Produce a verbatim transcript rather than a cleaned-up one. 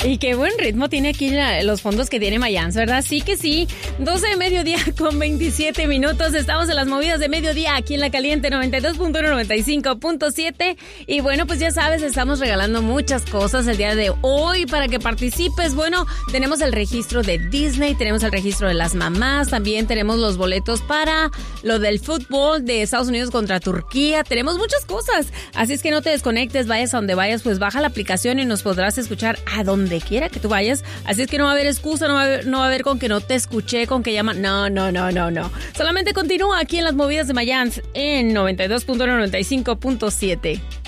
Y qué buen ritmo tiene aquí la, los fondos que tiene Mayans, ¿verdad? Sí que sí. doce de mediodía con veintisiete minutos. Estamos en las movidas de mediodía aquí en La Caliente noventa y dos punto uno, noventa y cinco punto siete. Y bueno, pues ya sabes, estamos regalando muchas cosas el día de hoy para que participes. Bueno, tenemos el registro de Disney, tenemos el registro de las mamás, también tenemos los boletos para lo del fútbol de Estados Unidos contra Turquía. Tenemos muchas cosas. Así es que no te desconectes, vayas a donde vayas, pues baja la aplicación y nos podrás escuchar a donde quiera que tú vayas. Así es que no va a haber excusa, no va a haber, no va a haber con que no te escuché, con que llaman. No, no, no, no, no. Solamente continúa aquí en las movidas de Mayans en noventa y dos punto uno, noventa y cinco punto siete.